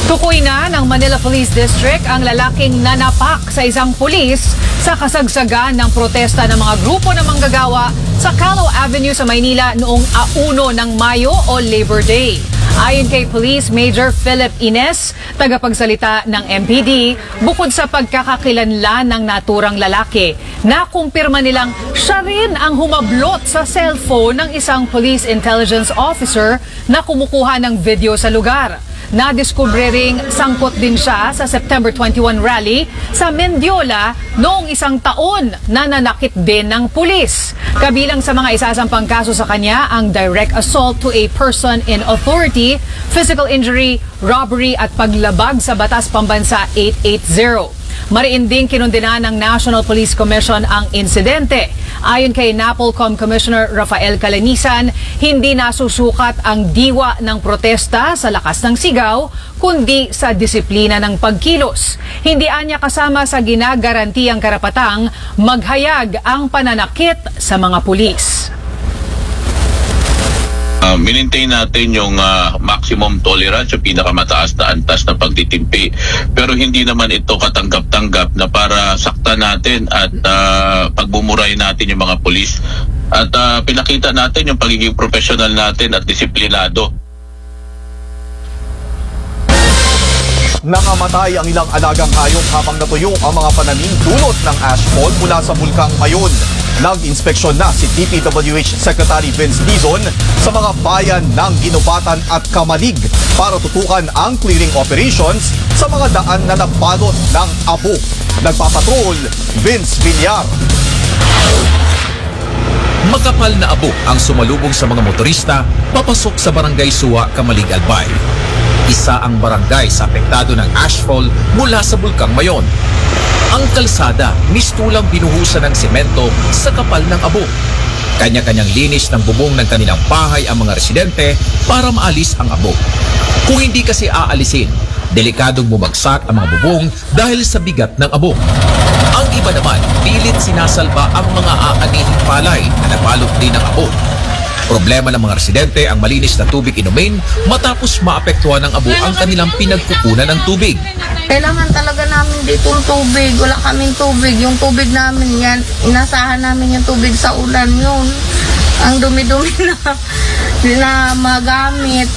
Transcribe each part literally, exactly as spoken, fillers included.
Tukoy na ng Manila Police District ang lalaking nanapak sa isang pulis sa kasagsagan ng protesta ng mga grupo ng manggagawa sa Calo Avenue sa Maynila noong uno ng Mayo o Labor Day. Ayon kay Police Major Philip Ines, tagapagsalita ng M P D, bukod sa pagkakakilanlan ng naturang lalaki, nakumpirma nilang siya rin ang humablot sa cellphone ng isang police intelligence officer na kumukuha ng video sa lugar. Nadiskubre ring sangkot din siya sa September twenty-one rally sa Mendiola noong isang taon na nanakit din ng pulis. Kabilang sa mga isasampang kaso sa kanya ang direct assault to a person in authority, physical injury, robbery at paglabag sa Batas Pambansa eight eighty. Mariin ding kinundina ng National Police Commission ang insidente. Ayon kay NAPOLCOM Commissioner Rafael Calanisan, hindi nasusukat ang diwa ng protesta sa lakas ng sigaw, kundi sa disiplina ng pagkilos. Hindi anya kasama sa ginagaranti ang karapatang maghayag ang pananakit sa mga pulis. Uh, minintain natin yung uh, maximum tolerance, yung pinakamataas na antas na pagtitimpi. Pero hindi naman ito katanggap-tanggap na para saktan natin at uh, pagbumuray natin yung mga pulis. At uh, pinakita natin yung pagiging professional natin at disiplinado. Nangamatay ang ilang alagang hayop habang natuyo ang mga pananim dulot ng ashfall mula sa bulkang Mayon. Nag-inspeksyon na si D P W H Secretary Vince Dizon sa mga bayan ng Ginubatan at Kamalig para tutukan ang clearing operations sa mga daan na nabalot ng abo. Nagpapatrol, Vince Villar. Makapal na abo ang sumalubong sa mga motorista papasok sa Barangay Suwa, Kamalig, Albay. Isa ang barangay sa apektado ng ashfall mula sa bulkang Mayon. Ang kalsada mistulang binuhusan ng semento sa kapal ng abo. Kanya-kanyang linis ng bubong ng kanilang bahay ang mga residente para maalis ang abo. Kung hindi kasi aalisin, delikadong bumagsak ang mga bubong dahil sa bigat ng abo. Ang iba naman, pilit sinasalba ang mga aanihing palay na nabalot din ng abo. Problema ng mga residente ang malinis na tubig inumin matapos maapektuhan ng abo ang kanilang pinagkukunan ng tubig. Kailangan talaga namin dito yung tubig. Wala kaming tubig. Yung tubig namin yan, inasahan namin yung tubig sa ulan yun. Ang dumi-dumi na, na magamit.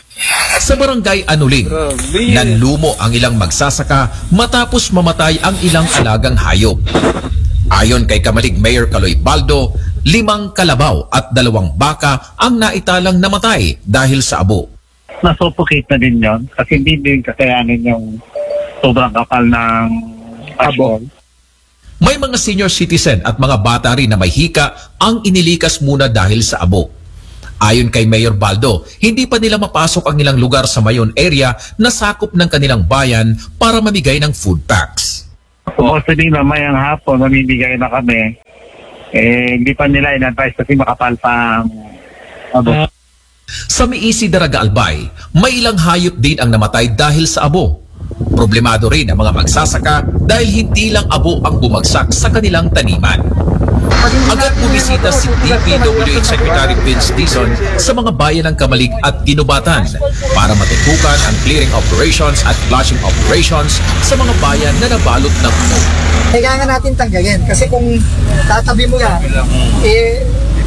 Sa barangay Anuling, nanlumo ang ilang magsasaka matapos mamatay ang ilang alagang hayop. Ayon kay Kamalig Mayor Kaloy Baldo, limang kalabaw at dalawang baka ang naitalang namatay dahil sa abo. Nasuffocate na din yon kasi hindi din kakayanin yung sobrang kapal ng abo. May mga senior citizen at mga bata rin na may hika ang inilikas muna dahil sa abo. Ayon kay Mayor Baldo, hindi pa nila mapasok ang ilang lugar sa Mayon area na sakop ng kanilang bayan para mamigay ng food packs. Supposedly mamayang hapon, mamimigay na kami. Eh, hindi pa nila in-advise kasi makapal pa ang abo. Sa Miisi, Daraga, Albay, may ilang hayop din ang namatay dahil sa abo. Problemado rin ang mga magsasaka dahil hindi lang abo ang bumagsak sa kanilang taniman. Agad bumisita si D P W H Secretary Vince Dizon sa mga bayan ng Kamalig at Ginubatan para matutukan ang clearing operations at flushing operations sa mga bayan na nabalot ng abo. Kailangan natin tanggalin kasi kung tatabi mo yan, eh,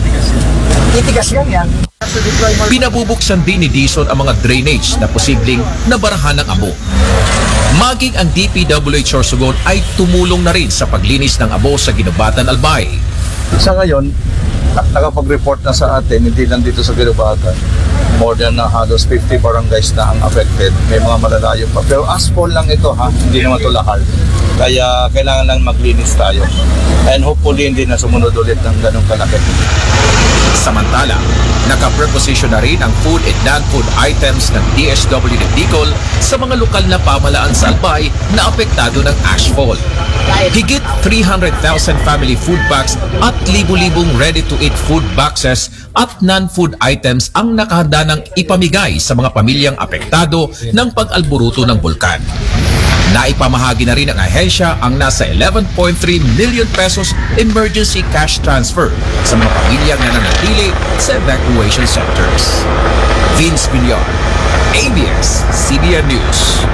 titigas lang yan. Pinabubuksan din ni Dizon ang mga drainage na posibleng nabarahan ng abo. Maging ang D P W H Sorsogon ay tumulong na rin sa paglinis ng abo sa Ginubatan, Albay. Sa ngayon, nakapag-report na sa atin, hindi lang dito sa Ginubatan, more than uh, halos fifty barangays na ang affected. May mga malalayo pa. Pero asphalt lang ito ha, hindi naman ito lahal. Kaya kailangan lang maglinis tayo. And hopefully hindi na sumunod ulit ng ganong kalaki. Samantala, naka-preposition na rin ang food and non-food items ng D S W ng Bicol sa mga lokal na pamalaan sa Albay na apektado ng ashfall. Higit three hundred thousand family food packs at libu-libong ready-to-eat food boxes at non-food items ang nakahanda ng ipamigay sa mga pamilyang apektado ng pag-alburuto ng bulkan. Naipamahagi na rin ng ahensya ang nasa eleven point three million pesos emergency cash transfer sa mga pamilyang nananatili sa evacuation centers. Vince Villar, A B S C B N News.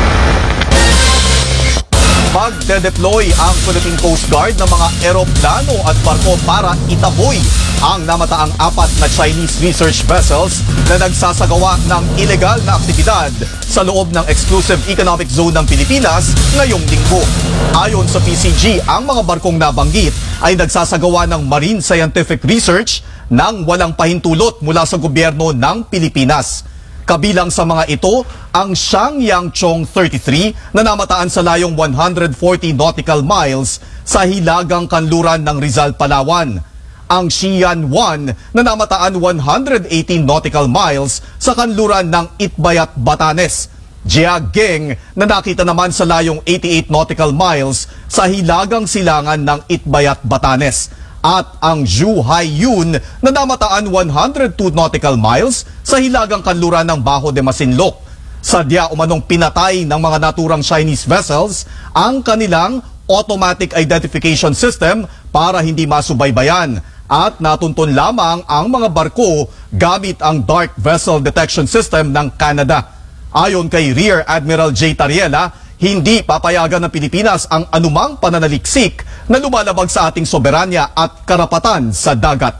Magde-deploy ang Philippine Coast Guard ng mga eroplano at barko para itaboy ang namataang apat na Chinese research vessels na nagsasagawa ng ilegal na aktibidad sa loob ng Exclusive Economic Zone ng Pilipinas ngayong linggo. Ayon sa P C G, ang mga barkong nabanggit ay nagsasagawa ng marine scientific research nang walang pahintulot mula sa gobyerno ng Pilipinas. Kabilang sa mga ito, ang Xiangyang Chong thirty-three na namataan sa layong one hundred forty nautical miles sa hilagang kanluran ng Rizal, Palawan. Ang Xian one na namataan one hundred eighteen nautical miles sa kanluran ng Itbayat, Batanes. Jiageng na nakita naman sa layong eighty-eight nautical miles sa hilagang silangan ng Itbayat, Batanes. At ang Zhu Haiyun na namataan one hundred two nautical miles sa hilagang kanluran ng Bajo de Masinloc. Sadya umanong pinatay ng mga naturang Chinese vessels ang kanilang automatic identification system para hindi masubaybayan at natuntun lamang ang mga barko gamit ang Dark Vessel Detection System ng Canada. Ayon kay Rear Admiral J. Tariela, hindi papayagan ng Pilipinas ang anumang pananaliksik na lumalabag sa ating soberanya at karapatan sa dagat.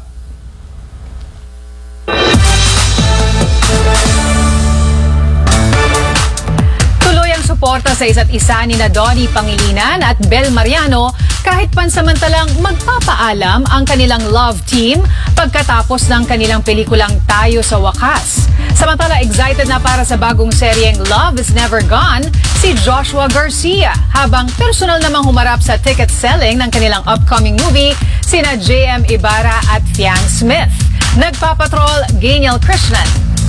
Tuloy ang suporta sa isa't isa ni na Donnie Pangilinan at Bel Mariano kahit pansamantalang magpapaalam ang kanilang love team pagkatapos ng kanilang pelikulang Tayo sa Wakas. Samantala, excited na para sa bagong seryeng Love is Never Gone si Joshua Garcia, habang personal namang humarap sa ticket selling ng kanilang upcoming movie sina J M Ibarra at Fiang Smith. Nagpapatrol, Gainiel Krishnan.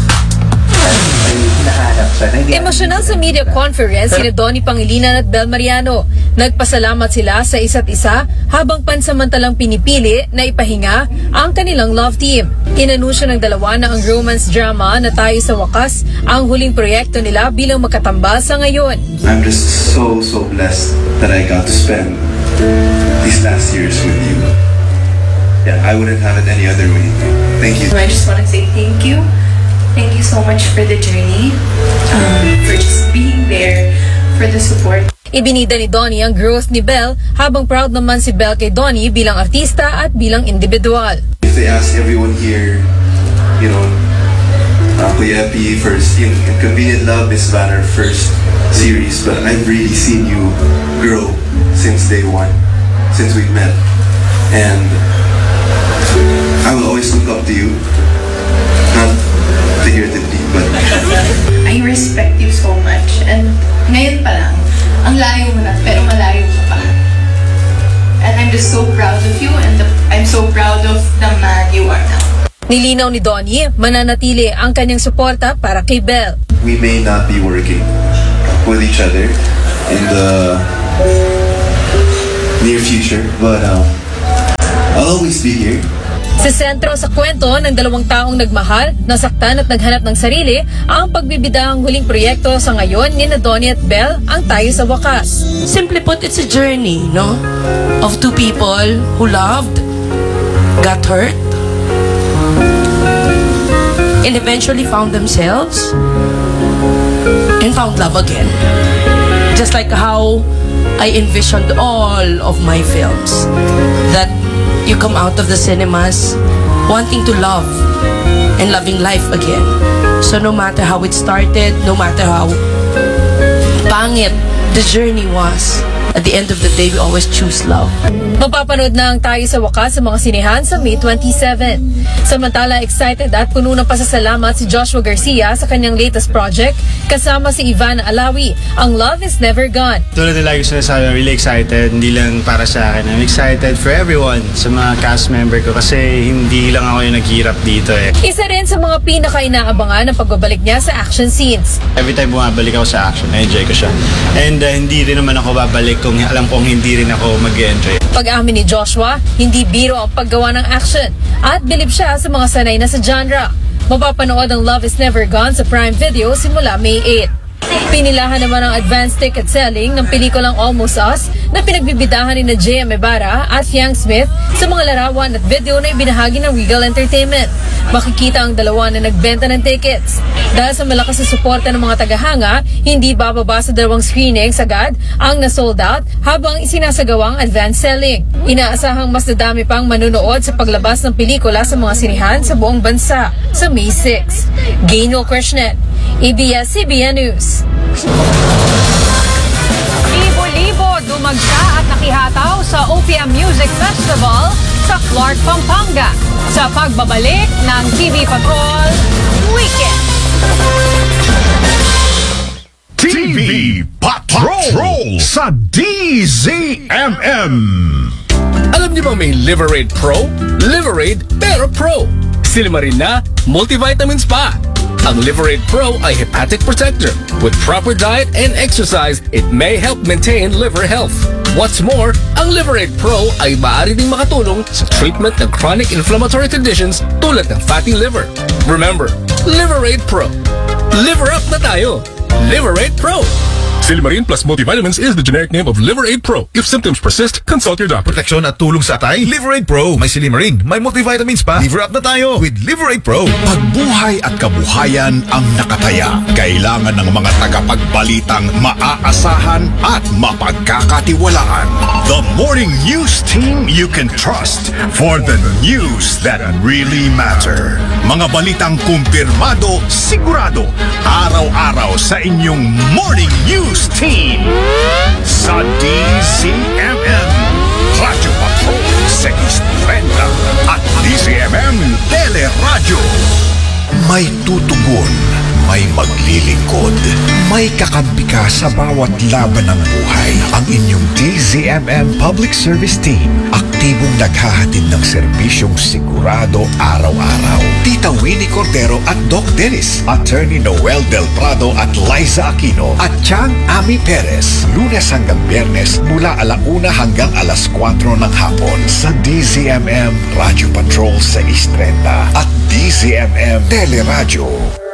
Emosyonal sa media conference sina Donnie Pangilinan at Bel Mariano. Nagpasalamat sila sa isa't isa habang pansamantalang pinipili na ipahinga ang kanilang love team. Inanunsyo ng dalawa na ang romance drama na Tayo sa Wakas ang huling proyekto nila bilang magkatambal sa ngayon. I'm just so, so blessed that I got to spend these last years with you. Yeah, I wouldn't have it any other way. Thank you. I just want to say thank you. Thank you so much for the journey, um, for just being there, for the support. Ibinida ni Donnie ang growth ni Bel habang proud naman si Bel kay Donnie bilang artista at bilang individual. If they ask everyone here, you know, uh, Kuya Epi first, you know, Convenient Love is Banner first series, but I've really seen you grow since day one, since we've met, and I will always look up to you. Not figuratively, but I respect you so much, and ngayon pa lang, ang layo mo na, pero malayo ka pa. And I'm just so proud of you, and the, I'm so proud of the man you are now. Nilinaw ni Donnie, mananatili ang kanyang suporta para kay Bel. We may not be working with each other in the near future, but um, I'll always be here. Sa sentro sa kwento ng dalawang taong nagmahal, nasaktan at naghanap ng sarili, ang pagbibidahang huling proyekto sa ngayon ni na Donnie at Bel ang Tayo sa Wakas. Simply put, it's a journey, no? Of two people who loved, got hurt, and eventually found themselves and found love again. Just like how I envisioned all of my films, that you come out of the cinemas wanting to love and loving life again. So no matter how it started, no matter how pangit the journey was, at the end of the day, we always choose love. Mapapanood na ang Tayo sa Wakas sa mga sinehan sa May twenty-seven. Samantala, excited at puno ng pasasalamat si Joshua Garcia sa kanyang latest project kasama si Ivana Alawi, ang Love is Never Gone. Tulad na lagi sinasabi, I'm really excited, hindi lang para sa akin. I'm excited for everyone, sa mga cast member ko kasi hindi lang ako yung naghirap dito eh. Isa rin sa mga pinaka-inaabangan ng pagbabalik niya sa action scenes. Every time bumabalik ako sa action, na-enjoy ko siya. And uh, hindi rin naman ako babalik kung alam kong hindi rin ako mag-enjoy. Pag-amin ni Joshua, hindi biro ang paggawa ng action at bilib siya sa mga sanay na sa genre. Mapapanood ang Love is Never Gone sa Prime Video simula May eighth. Pinilahan naman ang advanced ticket selling ng pelikulang Almost Us na pinagbibidahan ni na J M Ibarra at Fiang Smith sa mga larawan at video na ibinahagi ng Regal Entertainment. Makikita ang dalawa na nagbenta ng tickets. Dahil sa malakas na suporta ng mga tagahanga, hindi bababa sa dalawang screenings agad ang na-sold out habang isinasagawang advance selling. Inaasahang mas dadami pang manunood sa paglabas ng pelikula sa mga sinihan sa buong bansa sa May sixth. Gaynor Krishnan, A B S C B N News. Libo-libo dumagsa at nakihataw sa O P M Music Festival sa Clark, Pampanga sa pagbabalik ng T V Patrol Weekend. T V Patrol sa D Z M M. Alam niyo bang may Liverade Pro? Liverade pero Pro. Silima rin na multivitamins pa. Ang Liverade Pro ay hepatic protector. With proper diet and exercise, it may help maintain liver health. What's more, ang Liverade Pro ay maaari ding makatulong sa treatment ng chronic inflammatory conditions tulad ng fatty liver. Remember, Liverade Pro. Liver up na tayo. Liverade Pro. Silimarin plus multivitamins is the generic name of Liverade Pro. If symptoms persist, consult your doctor. Proteksyon at tulong sa atay, Liverade Pro. May Silimarin, may multivitamins pa. Liver up na tayo with Liverade Pro. Pagbuhay at kabuhayan ang nakataya. Kailangan ng mga tagapagbalitang maaasahan at mapagkakatiwalaan. The morning news team you can trust for the news that really matter. Mga balitang kumpirmado, sigurado, araw-araw sa inyong morning news team sa D Z M M, Radyo Patrol six thirty at D Z M M Teleradyo. May tutugon, may maglilingkod, may kakampi ka sa bawat laban ng buhay. Ang inyong D Z M M Public Service Team, aktibong naghahatid ng serbisyong sigurado araw-araw. Tita Winnie Cordero at Doc Dennis, Attorney Noel Del Prado at Liza Aquino, at Chang Ami Perez, Lunes hanggang Biyernes mula alauna hanggang alas kwatro ng hapon sa D Z M M Radyo Patrol six thirty at D Z M M Teleradyo.